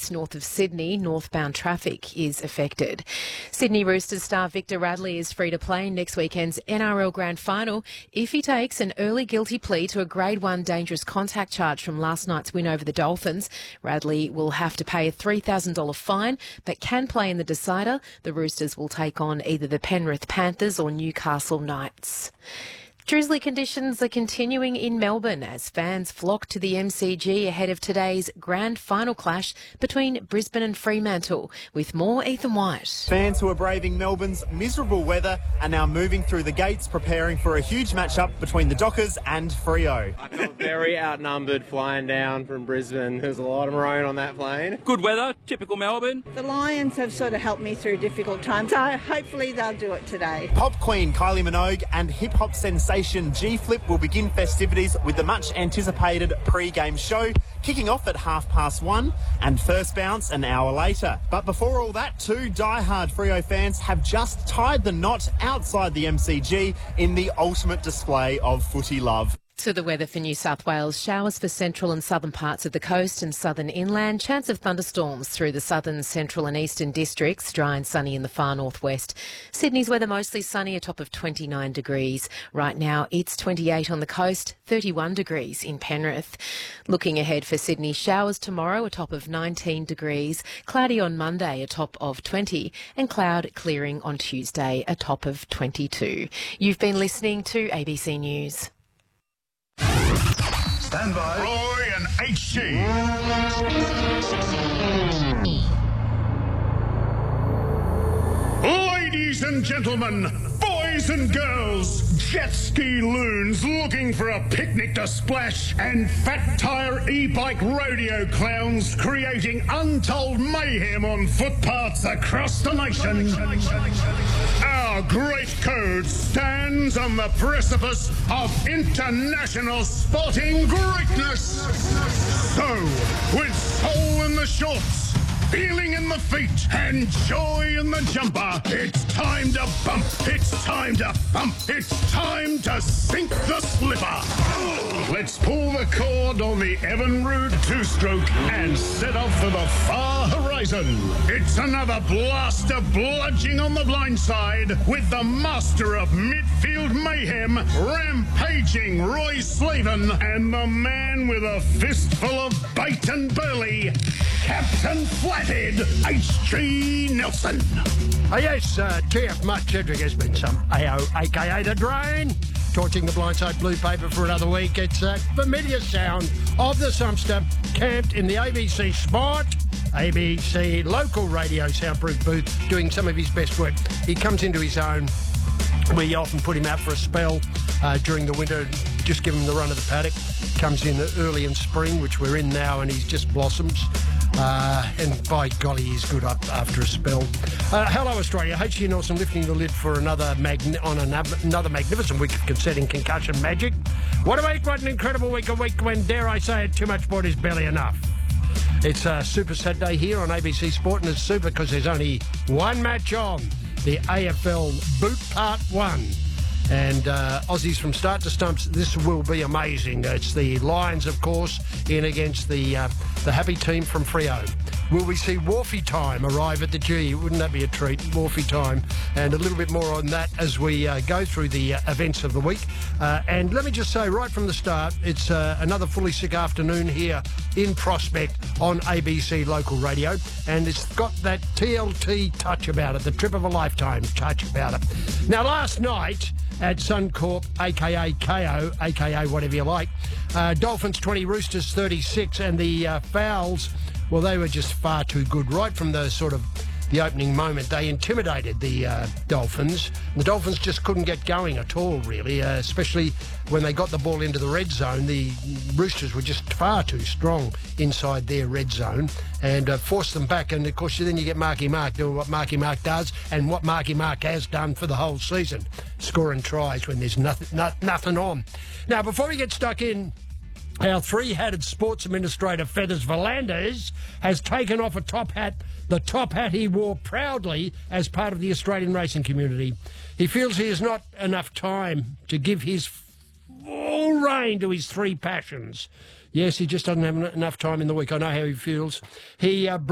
roads north of Sydney. Northbound traffic is affected. Sydney Roosters star Victor Radley is free to play in next weekend's NRL Grand Final if he takes an early guilty plea to a Grade 1 dangerous contact charge from last night's win over the Dolphins. Radley will have to pay a $3,000 fine but can play in the decider. The Roosters will take on either the Penrith Panthers or Newcastle Knights. Drizzly conditions are continuing in Melbourne as fans flock to the MCG ahead of today's grand final clash between Brisbane and Fremantle. With more, Ethan White. Fans who are braving Melbourne's miserable weather are now moving through the gates, preparing for a huge matchup between the Dockers and Freo. I felt very outnumbered flying down from Brisbane. There's a lot of maroon on that plane. Good weather, typical Melbourne. The Lions have sort of helped me through difficult times, so hopefully they'll do it today. Pop queen Kylie Minogue and hip-hop sensation G-Flip will begin festivities with the much-anticipated pre-game show kicking off at 1:30 and first bounce an hour later. But before all that, two die-hard Freo fans have just tied the knot outside the MCG in the ultimate display of footy love. To the weather for New South Wales, showers for central and southern parts of the coast and southern inland, chance of thunderstorms through the southern, central and eastern districts, dry and sunny in the far northwest. Sydney's weather mostly sunny, a top of 29 degrees. Right now it's 28 on the coast, 31 degrees in Penrith. Looking ahead for Sydney, showers tomorrow, a top of 19 degrees, cloudy on Monday, a top of 20, and cloud clearing on Tuesday, a top of 22. You've been listening to ABC News. Stand by. Roy and HG. Ladies and gentlemen, boys and girls, jet ski loons looking for a picnic to splash, and fat tyre e-bike rodeo clowns creating untold mayhem on footpaths across the nation. Our great code stands on the precipice of international sporting greatness. So, with soul in the shorts, feeling in the feet, and joy in the jumper, it's time to bump, it's time to thump, it's time to sink the slipper. Let's pull the cord on the Evan Root two-stroke and set off for the far horizon. It's another blast of bludging on the blind side with the master of midfield mayhem, rampaging Roy Slaven, and the man with a fistful of bait and burley, Captain Flathead, H.G. Nelson. Yes, TF Mutt Chedrick has been some AO, a.k.a. The Drain, torching the blindside blue paper for another week. It's that familiar sound of the Sumpster, camped in the ABC Sport, ABC local radio soundproof booth, doing some of his best work. He comes into his own. We often put him out for a spell during the winter, just give him the run of the paddock. Comes in early in spring, which we're in now, and he's just blossoms. And by golly, he's good up after a spell. Hello, Australia. H.G. Nelson lifting the lid for another magnificent week of concerting concussion magic. What a week, what an incredible week, a week when, dare I say it, too much sport is barely enough. It's a Super Saturday here on ABC Sport, and it's super because there's only one match on, the AFL Boot Part 1. And Aussies from start to stumps, this will be amazing. It's the Lions, of course, in against the happy team from Freo. Will we see Wharfie time arrive at the G? Wouldn't that be a treat? Wharfie time. And a little bit more on that as we go through the events of the week. And let me just say right from the start, it's another fully sick afternoon here in Prospect on ABC local radio. And it's got that TLT touch about it, the trip of a lifetime touch about it. Now, last night at Suncorp, a.k.a. KO, a.k.a. whatever you like, Dolphins 20, Roosters 36, and the fouls, well, they were just far too good. Right from the sort of the opening moment, they intimidated the Dolphins. The Dolphins just couldn't get going at all, really, especially when they got the ball into the red zone. The Roosters were just far too strong inside their red zone and forced them back. And, of course, then you get Marky Mark doing what Marky Mark does and what Marky Mark has done for the whole season, scoring tries when there's nothing on. Now, before we get stuck in, our three-hatted sports administrator, Feathers Volanders, has taken off a top hat, the top hat he wore proudly as part of the Australian racing community. He feels he has not enough time to give his full rein to his three passions. Yes, he just doesn't have enough time in the week. I know how he feels. He